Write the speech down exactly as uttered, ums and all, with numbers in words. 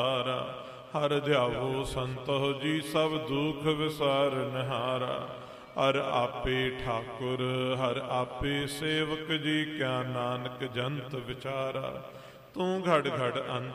ਹਰ ਧਿਆਵੋ ਸੰਤੋ ਜੀ ਸਭ ਦੁਖ ਵਿਸਾਰਨਹਾਰਾ। ਹਰ ਆਪੇ ਠਾਕੁਰ ਹਰ ਆਪੇ ਸੇਵਕ ਜੀ, ਕਿਆ ਨਾਨਕ ਜੰਤ ਵਿਚਾਰਾ। ਤੂੰ ਘੜ ਘੜ ਅੰਤ